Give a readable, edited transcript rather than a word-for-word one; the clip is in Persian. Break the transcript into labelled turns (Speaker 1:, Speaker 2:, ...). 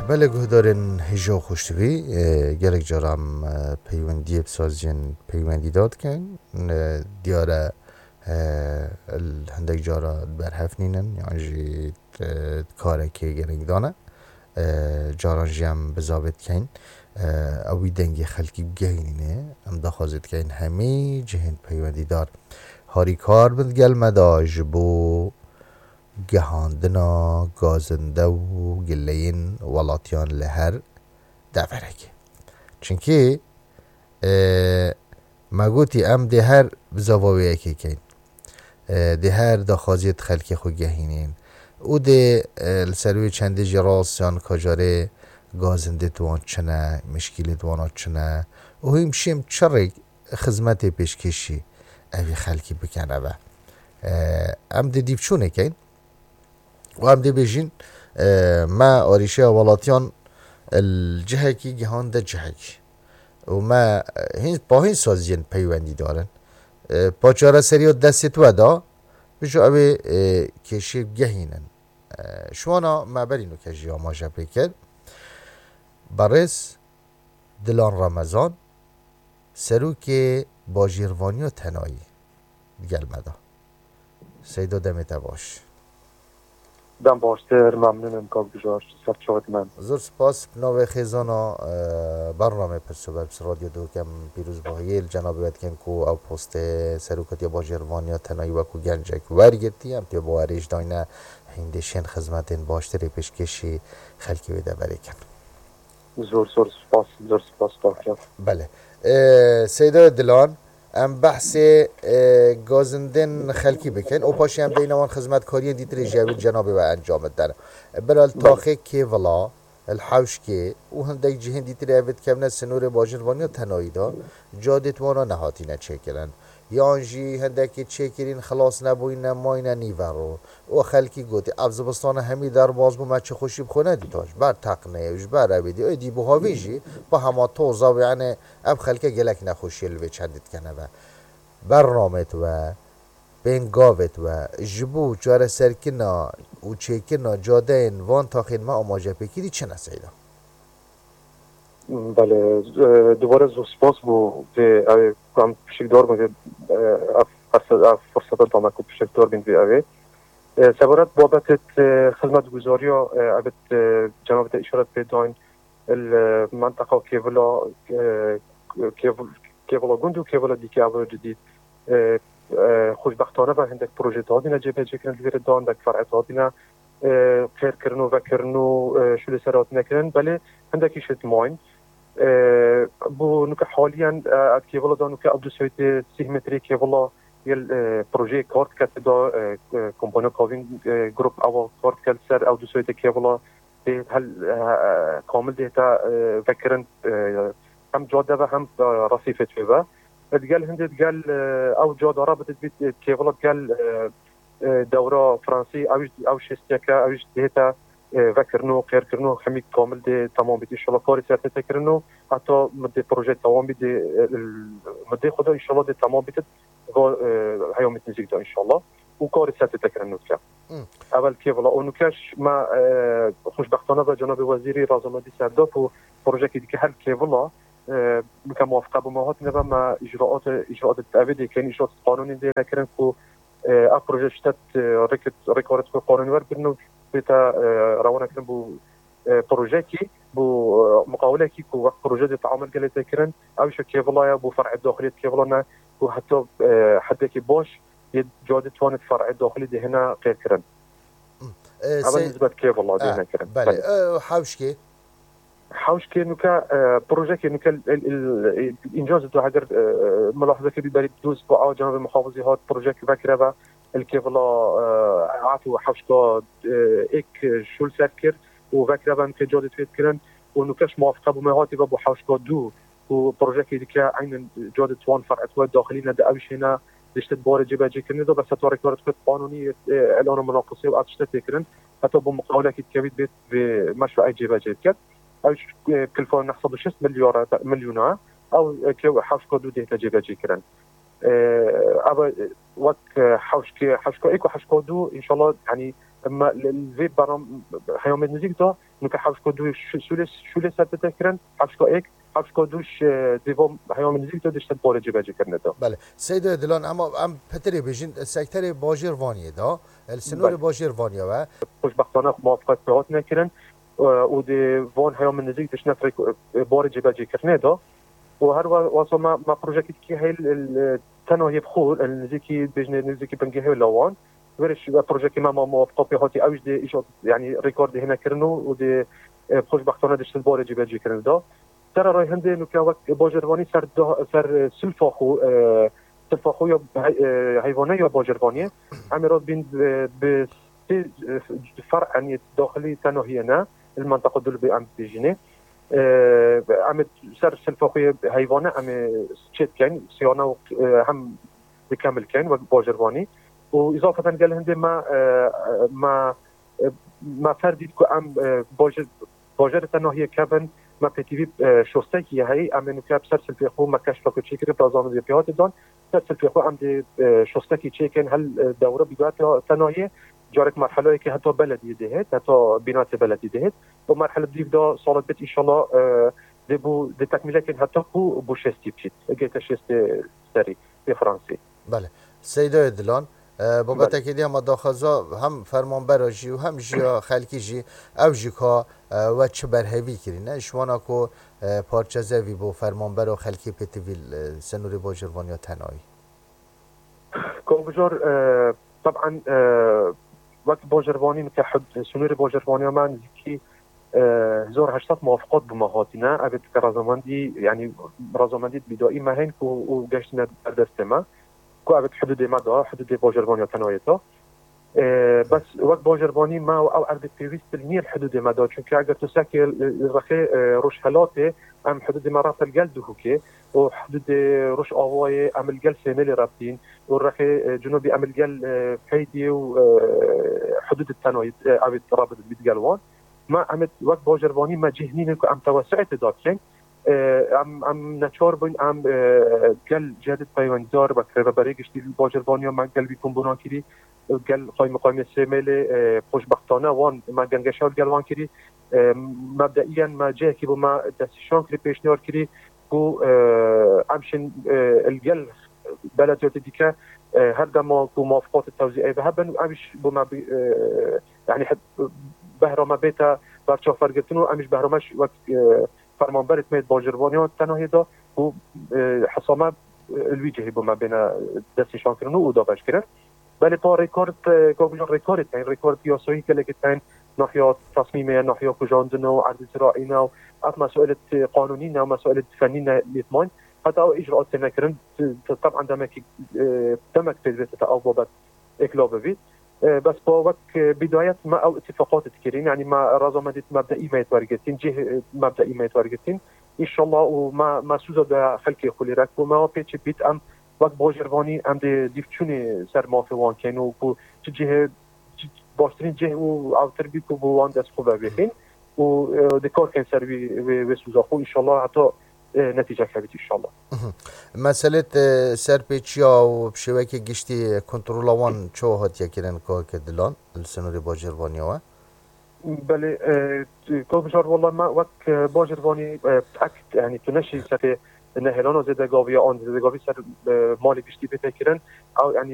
Speaker 1: بله گهدارن هجا خوشتوی گلک جارم پیوندی بسازین پیوندی داد کن دیاره هندک جارا برهفنینن یعنی جی کاره که گلک دانه جاران جیم بزابط کن اوی دنگی خلکی بگهینه ام دخوازت کن همی جهن پیوندی دار هاری کار بند گل مداج بو گهاندنا گازنده و گلین ولاتیان لهر دفرکی چونکی مگوتی ام ده هر بزاواوی که کن ده هر دخوازیت خلکی خو گهینین او ده السروی چنده جراسیان کجاره گازنده توان چنه مشکلی توان چنه و هم شیم چرک خدمت پیشکشی اوی خلکی بکنه و ام ده دیب چونه کن و هم دی بیجین ما آریشه ولاتیان الجهه کی جهان ده جهه کی و ما با هین سازین پیوندی دارن پاچاره سریع دستت ودا بجو اوی کشی گهینن شوانا ما برینو کجی آماجه پیکر برس دلان رمضان سروک باجیروانی و تنایی گلمده سیدا دمت باش
Speaker 2: دم باشتر ممنونم که گذاشت سرچوت من
Speaker 1: زور سپاس نوع خیزانا برنامه پرسوبر بس رادیو دو کم پیروز باهیل جناب بدکن کو او پست سروکتی با جروانیا تنایی و کو گنجک ورگرتی هم تی با عریش داینه هندشین خدمتین باشتری پیشکشی خلکی ویده بریکن
Speaker 2: زور سپاس داکم
Speaker 1: بله سیده دلان ام بحث گازندن خلکی بکن او پاشی هم دینوان خدمت کاری دیتر جاوید جنابی و انجام داره برای تاخه که ولا الحوش که او هندک جهن دیتر اوید کمنه سنور باجروانی و تنایی دا جادت وانا نهاتی نچکرن یانجی هندکی چکرین خلاص نبوین ماین نیورو او خلکی گوتی ابزبستان همی در باز بو مچه خوشی بخونه دیتاش بر تقنه ایش بر اویدی ای دی بوهاویجی با هما توزا یعنی اب خلکه گلک نخوشی الوی چندید کنه و برنامت و بینگاوت و جبو جاره سرکنا و چکنا جاده این وان تاخین ما آماجه پیکیدی چه نسیده؟
Speaker 2: بله دوباره زور سپاس بو که اوی کام پیشکدار بو فرصت دامه که پیشکدار بین بی اوی سبارت بابت خدمت گزاری ها ابت جنابت اشارت پیداین المنطقه کیولا گوند و کیولا دیکی اول جدید خوشبختانه و هندک پروژه دادینا جبه جکرن لیر دان دک فرعت دادینا خیر کرنو و کرنو شده سرات نکرن بله هندکی شد ماین بو نوک حاليا كيفلا دا نوك ابدو سويت 6 متري كيفلا يل بروجي كارت كاتدا كومباني كوفين جروب او كارت كالسر او دو سويت كيفلا هل كامل ديتا فكرن هم جاده و هم رصيفه فيها قال هند قال او جاده رابط بيت كيفلا قال دوره فرنسي او شستيكا او ديتا فكرنو خير كرنو خميك كامل دي تمام بدي ان شاء الله كاري سيرتي تكرنو حتى مدي بروجي تمام بدي مدي خدا ان شاء الله دي تمام بدي هيوم تنزيك ده ان شاء الله وكاري سيرتي تكرنو كا اول كيف والله اونو كاش ما خوشبختانه با جناب وزيري رازمدي سرداف و بروجي كي هر كيف والله كموافقه بماهات نبا ما اجراءات التعبيد كان اجراءات قانوني دي لكن كو بروجي شتت ريكورد قانوني ور بنو بتا روانه كن بو بروجيكي بو مقاولكي كو وقت بروجي تعامل قال تكرن او شو كيفلا بو فرع الداخلي كيفلا كو حتى كي باش جوده توانت فرع الداخلي دي هنا غير كرن اول نسبه كيفلا دي هنا كرن
Speaker 1: بله
Speaker 2: حوشكي نوكا بروجيكي نوكا الانجاز دو هاجر ملاحظه كبيره بري دوز بو جناب المحافظي هات بروجيكي فكره الكيفلا عاتو حوشكا اك شول سكر وفكره بان كي جوده فكرن ونوكاش موافقه بمهاتي بو حوشكا دو وبروجيكي ديكا عين جوده وان فرع تو داخلين دا اوش هنا دشت بار جبا جكرن دو بس توري كارت قانوني اعلان مناقصه واتشت تكرن حتى بمقاوله كي تكبيت بيت بمشروع جبا جكت اوش كلفه نحسب 6 مليون او كيو حوشكا دو ديتا جبا جكرن ابا وقت حوشكا ايكو حوشكا دو ان شاء الله يعني اما الوی برام حیام نزدیک دا نوک حفظ کدوش شوله سر بتکرن حفظ که ایک حفظ کدوش دیوام حیام نزدیک دا دشتن باره جبهه کرنه دا.
Speaker 1: بله سید دلان اما ام پتری بجین سکتر باجروانی دا السنور باجروانی و
Speaker 2: خوشبختانه موافقت بهات نکردن و دی وان حیام نزدیک دشتن باره جبهه کرنه دا و هر واسه ما پروژکتی که هیل تنهایی بخور النزدیکی بجن نزدیکی بنگه لوان ورش پروژه ما موافقه بهاتی اوج دی ایجاد یعنی رکورد هنا کرنو و دی خوشبختانه دشت باره جبهه کردن دا ترى راي هندي انه كوك باجرواني سر سلفاخو یا حیوانه یا باجروانی امراد بين ب فرع يعني داخلي تناهينا المنطقه دول بام بيجيني عم سر سلفاخو حیوانه عم تشيت كان صيانه هم بكامل كان باجروانی واضافه قال هندي ما فرديد كو ام باجر تناهي كابن ما پتیوی شسته که هی امنو که سر سلفی خو مکش فکر چیکر پلازام دیپیات دان سر سلفی خو ام دی شسته کی چیکن هل دوره بیگات تنایه جارك مرحله که حتی بلدی دهت حتی بینات بلدی دهت و مرحله دیو دا سالت بت ان شاء الله دبو د تکمیله که حتی بو شستی بشید گیت شست سری به فرانسه.
Speaker 1: بله سیدای دلان بابت که هم داخزا هم فرمانبر جی و هم جیا خلکی جی او جیکا و چه برهوی کرینه شوانا کو پارچه زوی بو فرمانبر و خلکی پتیویل سنوری باجروانی یا تنایی
Speaker 2: که بجار طبعا وقت باجروانی متحد سنوری باجروانی من زیکی 1800 موافقات بمهاتنا ابد رازماندی یعنی رازماندی بدایی مهین که او گشتنا در دست ما که ابد حدود ما دا حدود باجروانی یا تنایتا بس وقت باجروانی ما او ارد پیوست نیل حدود ما دا چون که اگر تو ساکل رخی روش حلاته ام حدود ما رابط الگل دوهو که و حدود روش آوای ام الگل سیملی رابطین و رخی جنوبی ام الگل پیدی و حدود التنایت ابد رابط بیدگلوان ما ام وقت باجروانی ما جهنین که ام توسعت داکن ام نچار بین ام گل جدید پیونددار و کربری گشتی باجروانی من گل بیکن بنا کردی گل قایم سیمل خوشبختانه وان ما گنگشار گل وان کردی مبدئیاً ما جه کی بو ما دستشان کردی پیشنهاد کردی بو امشن الگل بلدیات دیگه هر دم بو موافقات توزیعی به هبن امش بو ما يعني بهرام بیتا برچا فرگتنو امش بهرامش وقت فرمانبرت مید باجروانی تنهایی دا و حسامه الویجهی با ما بین دستشان کردن و دابش کردن ولی با ریکارد کابوجان ریکارد تاین ریکارد یاسایی که لگه تاین ناحیات تصمیمه ناحیات کجاندن و عرض زراعی و ات مسائل قانونی و مسائل فنی لیتمان حتی او اجراءات نکردن طبعا دمک تدریت تا او بابت اکلاب بید بس با وقت بداية ما أو اتفاقات تكرين يعني ما رازمدت مبدئي ما يتوارجتين جه مبدئي ما يتوارجتين إن شاء الله وما سوزا ده خلقي خلي رك وما بيتش بيت أم وقت باجرواني أم دي فشوني سر ما في وان كانوا كو جه باشترين جه أو تربية كو وان دس خوبه بيخين ودكار كان سر وسوزا خو إن شاء الله حتى نتیجه کبید ان شاء الله.
Speaker 1: مسئله سرپیچیا و بشوکی گشتی کنترل وان چه هاتیه کردن که دلان السنوری باجروانی ها؟
Speaker 2: بله که بجار والله ما وقت باجروانی اکت یعنی تو نشی سر نهلان و زدگاوی آن زدگاوی سر مال گشتی بتکرن او یعنی